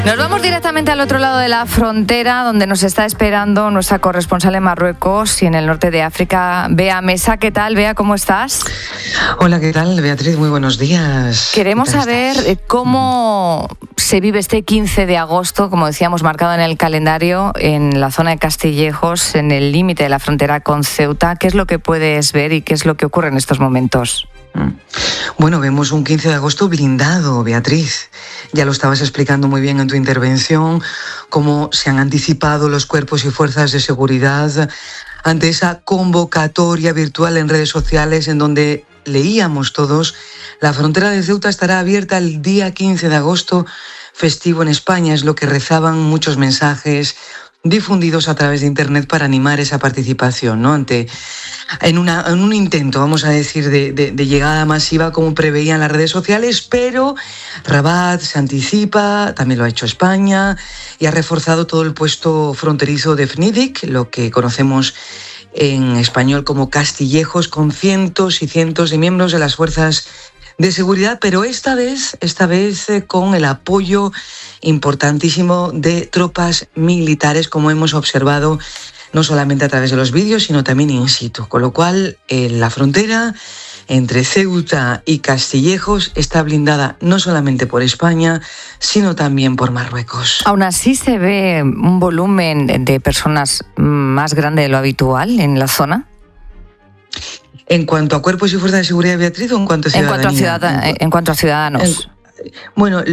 Nos vamos directamente al otro lado de la frontera, donde nos está esperando nuestra corresponsal en Marruecos y en el norte de África, Bea Mesa. ¿Qué tal, Bea? ¿Cómo estás? Hola, ¿qué tal, Beatriz? Muy buenos días. Queremos saber cómo se vive este 15 de agosto, como decíamos, marcado en el calendario, en la zona de Castillejos, en el límite de la frontera con Ceuta. ¿Qué es lo que puedes ver y qué es lo que ocurre en estos momentos? Bueno, vemos un 15 de agosto blindado, Beatriz. Ya lo estabas explicando muy bien en tu intervención, cómo se han anticipado los cuerpos y fuerzas de seguridad ante esa convocatoria virtual en redes sociales en donde leíamos todos: la frontera de Ceuta estará abierta el día 15 de agosto, festivo en España. Es lo que rezaban muchos mensajes difundidos a través de internet para animar esa participación, ¿no? En un intento, vamos a decir, de llegada masiva, como preveían las redes sociales, pero Rabat se anticipa, también lo ha hecho España, y ha reforzado todo el puesto fronterizo de Fnidic, lo que conocemos en español como Castillejos, con cientos y cientos de miembros de las fuerzas de seguridad, pero esta vez con el apoyo importantísimo de tropas militares, como hemos observado no solamente a través de los vídeos, sino también in situ. Con lo cual, la frontera entre Ceuta y Castillejos está blindada no solamente por España, sino también por Marruecos. Aún así, se ve un volumen de personas más grande de lo habitual en la zona. ¿En cuanto a cuerpos y fuerzas de seguridad, Beatriz, o en cuanto a ciudadanía? En cuanto a ciudadanos. Bueno,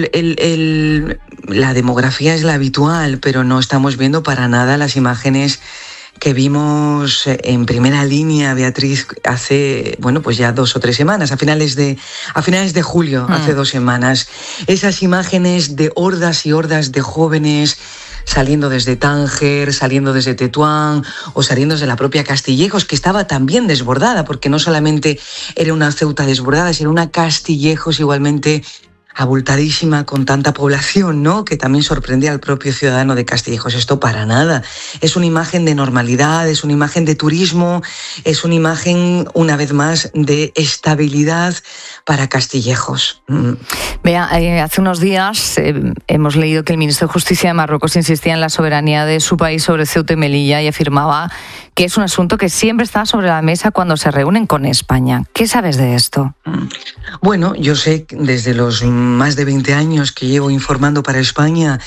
la demografía es la habitual, pero no estamos viendo para nada las imágenes que vimos en primera línea, Beatriz, hace, pues ya 2 o 3 semanas, a finales de julio, hace 2 semanas. Esas imágenes de hordas y hordas de jóvenes saliendo desde Tánger, saliendo desde Tetuán o saliendo desde la propia Castillejos, que estaba también desbordada, porque no solamente era una Ceuta desbordada, sino una Castillejos igualmente abultadísima, con tanta población, ¿no?, que también sorprendía al propio ciudadano de Castillejos. Esto para nada. Es una imagen de normalidad, es una imagen de turismo, es una imagen, una vez más, de estabilidad para Castillejos. Vea, hace unos días hemos leído que el ministro de Justicia de Marruecos insistía en la soberanía de su país sobre Ceuta y Melilla y afirmaba que es un asunto que siempre está sobre la mesa cuando se reúnen con España. ¿Qué sabes de esto? Bueno, yo sé desde los más de 20 años que llevo informando para España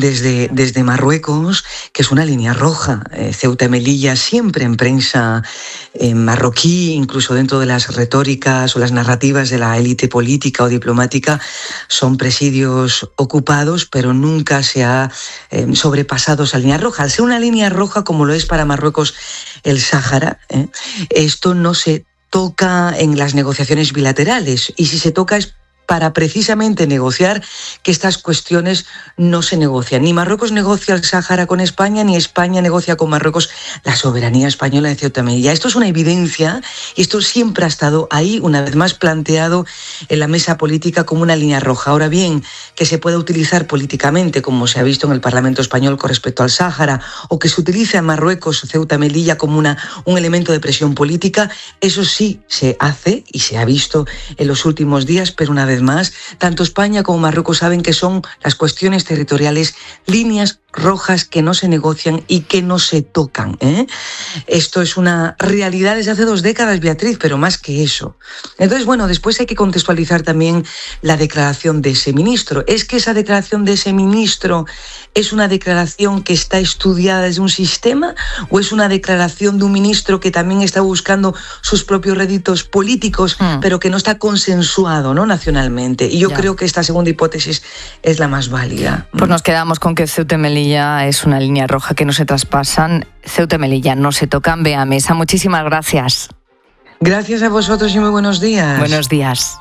desde Marruecos, que es una línea roja. Ceuta y Melilla siempre en prensa marroquí, incluso dentro de las retóricas o las narrativas de la élite política o diplomática, son presidios ocupados, pero nunca se ha sobrepasado esa línea roja. Al ser una línea roja, como lo es para Marruecos el Sáhara, esto no se toca en las negociaciones bilaterales, y si se toca es para precisamente negociar que estas cuestiones no se negocian. Ni Marruecos negocia el Sáhara con España, ni España negocia con Marruecos la soberanía española de Ceuta y Melilla. Esto es una evidencia, y esto siempre ha estado ahí, una vez más planteado en la mesa política como una línea roja. Ahora bien, que se pueda utilizar políticamente, como se ha visto en el Parlamento español con respecto al Sáhara, o que se utilice a Marruecos, Ceuta y Melilla, como un elemento de presión política, eso sí se hace y se ha visto en los últimos días, pero una vez más, tanto España como Marruecos saben que son las cuestiones territoriales líneas rojas que no se negocian y que no se tocan. Esto es una realidad desde hace 2 décadas, Beatriz, pero más que eso. Entonces, después hay que contextualizar también la declaración de ese ministro. ¿Es que esa declaración de ese ministro es una declaración que está estudiada desde un sistema, o es una declaración de un ministro que también está buscando sus propios réditos políticos, pero que no está consensuado, ¿no?, nacionalmente? Y yo creo que esta segunda hipótesis es la más válida. Pues nos quedamos con que Ceuta y Melilla es una línea roja que no se traspasan. Ceuta y Melilla no se tocan. Bea Mesa, muchísimas gracias. Gracias a vosotros y muy buenos días. Buenos días.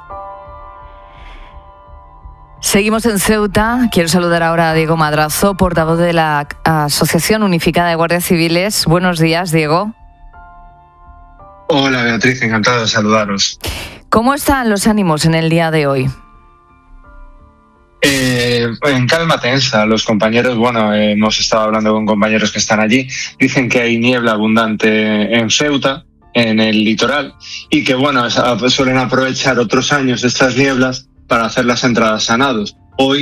Seguimos en Ceuta. Quiero saludar ahora a Diego Madrazo, portavoz de la Asociación Unificada de Guardias Civiles. Buenos días, Diego. Hola, Beatriz, encantado de saludaros. ¿Cómo están los ánimos en el día de hoy? En calma tensa. Los compañeros, hemos estado hablando con compañeros que están allí, dicen que hay niebla abundante en Ceuta, en el litoral, y que suelen aprovechar otros años estas nieblas para hacer las entradas a nados. Hoy